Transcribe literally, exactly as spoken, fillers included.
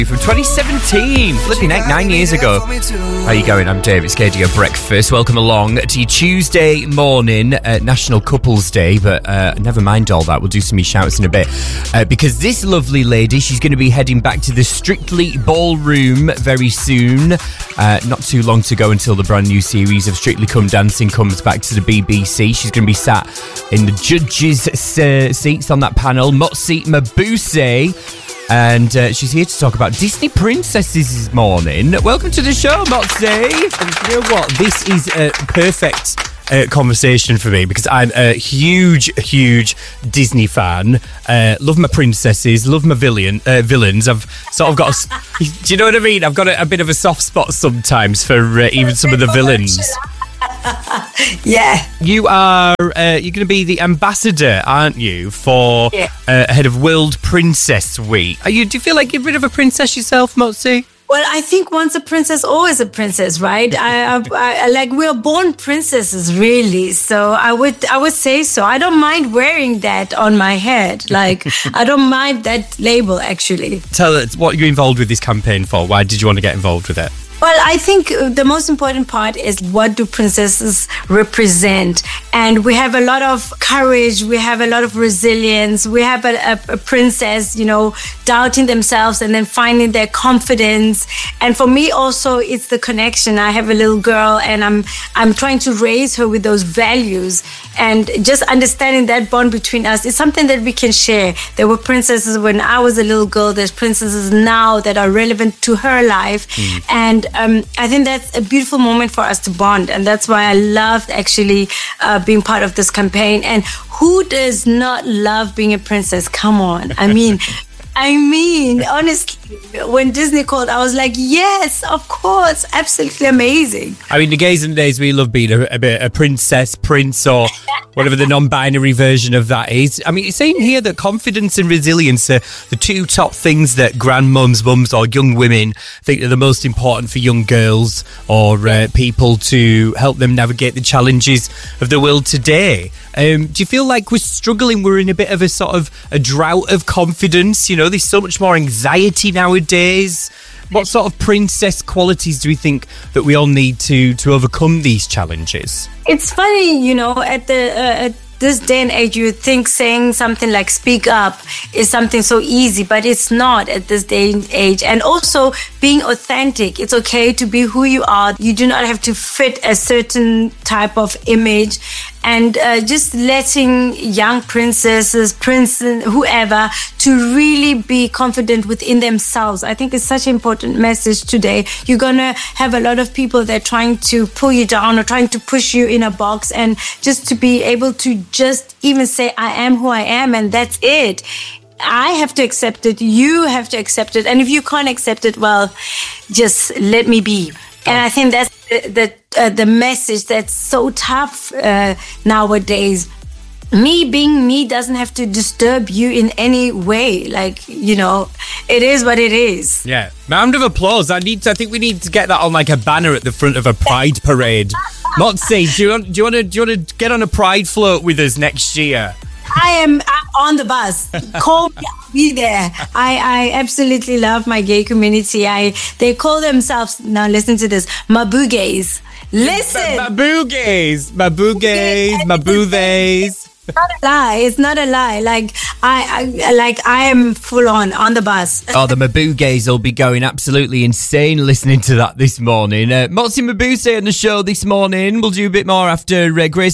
From twenty seventeen, flipping heck, nine years ago. How you going? I'm Dave, it's K D O Breakfast. Welcome along to your Tuesday morning, uh, National Couples Day, but uh, never mind all that, we'll do some shouts in a bit. Uh, because this lovely lady, she's going to be heading back to the Strictly Ballroom very soon. Uh, not too long to go until the brand new series of Strictly Come Dancing comes back to the B B C. She's going to be sat in the judges' uh, seats on that panel, Motsi Mabuse. And uh, she's here to talk about Disney princesses this morning. Welcome to the show, Motsi. And you know what? This is a perfect uh, conversation for me because I'm a huge, huge Disney fan. Uh, love my princesses, love my villain, uh, villains. I've sort of got a... Do you know what I mean? I've got a, a bit of a soft spot sometimes for uh, even some of the villains. Yeah. You are, uh, you're going to be the ambassador, aren't you, for yeah. uh, ahead of World Princess Week. Are you, do you feel like you're a bit of a princess yourself, Motsi? Well, I think once a princess, always a princess, right? I, I, I like we're born princesses, really. So I would, I would say so. I don't mind wearing that on my head. Like I don't mind that label, actually. Tell us what you're involved with this campaign for. Why did you want to get involved with it? Well, I think the most important part is what do princesses represent? And we have a lot of courage. We have a lot of resilience. We have a, a, a princess, you know, doubting themselves and then finding their confidence. And for me also, it's the connection. I have a little girl and I'm I'm trying to raise her with those values. And just understanding that bond between us is something that we can share. There were princesses when I was a little girl. There's princesses now that are relevant to her life. Mm. And Um, I think that's a beautiful moment for us to bond. And that's why I loved actually uh, being part of this campaign. And who does not love being a princess? Come on. I mean, I mean, honestly, when Disney called, I was like, yes, of course. Absolutely amazing. I mean, the gays and days, we love being a, a, bit, a princess, prince, or whatever the non-binary version of that is. I mean, it's saying here that confidence and resilience are the two top things that grandmums, mums, or young women think are the most important for young girls or uh, people to help them navigate the challenges of the world today. Um, do you feel like we're struggling? We're in a bit of a sort of a drought of confidence. You know, there's so much more anxiety nowadays. What sort of princess qualities do we think that we all need to to overcome these challenges? It's funny, you know, at the uh, at this day and age, you would think saying something like speak up is something so easy, but it's not at this day and age. And also being authentic. It's okay to be who you are. You do not have to fit a certain type of image. And uh, just letting young princesses, princes, whoever, to really be confident within themselves. I think it's such an important message today. You're going to have a lot of people that are trying to pull you down or trying to push you in a box. And just to be able to just even say, I am who I am, and that's it. I have to accept it. You have to accept it. And if you can't accept it, well, just let me be. And I think that's the the, uh, the message that's so tough uh, nowadays. Me being me doesn't have to disturb you in any way. Like, you know, it is what it is. Yeah. Round of applause. I need to, I think we need to get that on like a banner at the front of a pride parade. Motsi, do you want do you want to do you want to get on a pride float with us next year? I am on the bus. Call me, I'll be there. I, I absolutely love my gay community. I they call themselves, now listen to this, Mabugays. Listen. Mabugays. Mabugays. Mabugays. It's not a lie. It's not a lie. Like I, I like I am full on on the bus. Oh, the Mabugays will be going absolutely insane listening to that this morning. Uh, Motsi Mabuse on the show this morning. We'll do a bit more after uh, Grace.